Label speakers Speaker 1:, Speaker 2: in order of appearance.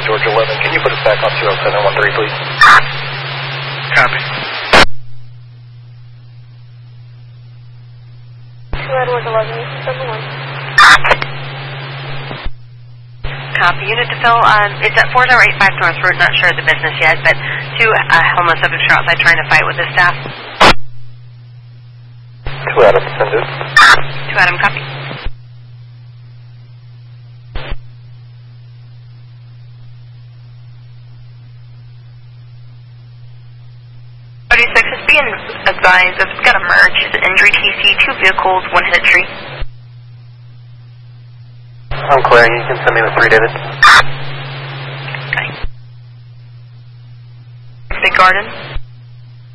Speaker 1: George 11. Can you put us back on 20713, please?
Speaker 2: Copy.
Speaker 3: 2 Edward 11, 71.
Speaker 4: Copy. Unit to fill, it's at 4085 North Route, not sure of the business yet, but two homeless subjects are outside trying to fight with the staff.
Speaker 1: 2 Adam, send it.
Speaker 4: 2 Adam, copy. 36 is being advised of it's got a merge. It's an injury TC, 2 vehicles, 1 hit a tree.
Speaker 1: I'm Claire, you can send me with 3 David.
Speaker 4: Okay. Big Garden.